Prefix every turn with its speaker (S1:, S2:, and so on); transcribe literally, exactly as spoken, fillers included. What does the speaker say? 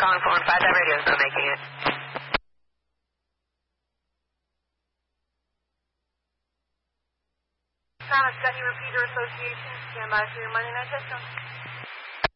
S1: calling four one five. That radio's not making it.
S2: Thomas Gunny Repeater Association. Stand by for your Monday night system.